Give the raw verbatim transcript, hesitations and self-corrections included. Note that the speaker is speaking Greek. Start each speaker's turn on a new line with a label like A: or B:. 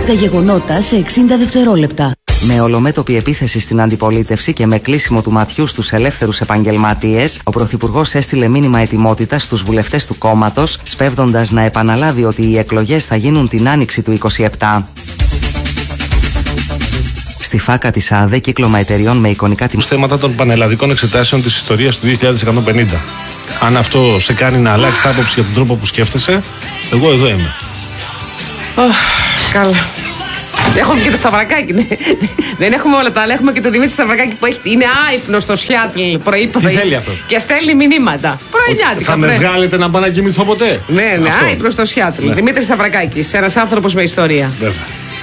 A: τα γεγονότα σε εξήντα δευτερόλεπτα. Με ολομέτωπη επίθεση στην αντιπολίτευση και με κλείσιμο του ματιού στους ελεύθερους επαγγελματίες, ο Πρωθυπουργός έστειλε μήνυμα ετοιμότητας στους βουλευτές του κόμματος, σπέβδοντας να επαναλάβει ότι οι εκλογές θα γίνουν την άνοιξη του είκοσι επτά. Στη φάκα της ΑΔΕ, κύκλωμα εταιριών με εικονικά τιμήματα.
B: Θέματα των πανελλαδικών εξετάσεων της ιστορίας του δύο χιλιάδες εκατόν πενήντα. Αν αυτό σε κάνει να αλλάξει άποψη για τον τρόπο που σκέφτεσαι, εγώ εδώ είμαι.
C: Καλά. Έχουμε και το Σταυρακάκι. Ναι. Δεν έχουμε όλα τα άλλα. Έχουμε και το Δημήτρη Σταυρακάκι που έχει, είναι άϊπνο στο Σιάτλ πρωί-πρωί.
B: Τι θέλει αυτό?
C: Και στέλνει μηνύματα. Πρωινιάτικα.
B: Θα με βγάλετε να πάω να κοιμηθώ ποτέ?
C: Ναι, ναι, άϊπνο στο Σιάτλ. Ναι. Δημήτρη Σταυρακάκι. Ένα άνθρωπο με ιστορία.
B: Βέβαια.